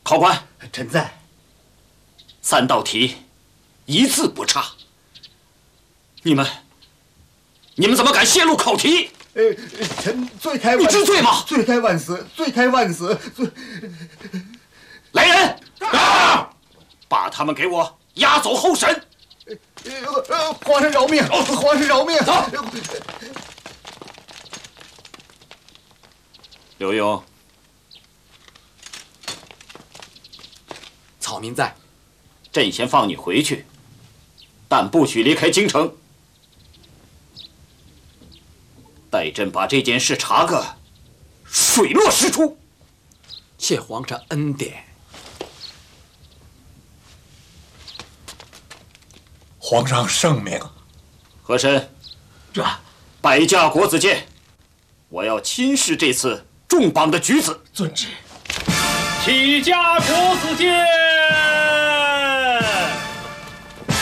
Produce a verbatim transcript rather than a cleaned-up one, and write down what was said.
考官， 臣在。 三道题，一字不差。你们，你们怎么敢泄露考题？ 呃，臣罪开万死。 你知罪吗？ 罪开万死，罪开万死。罪。 来人！啊！把他们给我押走候审。 呃呃，皇上饶命！皇上饶命！ 走。刘墉， 草民在。 朕先放你回去，但不许离开京城。待朕把这件事查个水落石出。 谢皇上恩典。 皇上圣明。 和珅， 这摆驾国子监，我要亲视这次重磅的举子。 遵旨。 启驾国子监。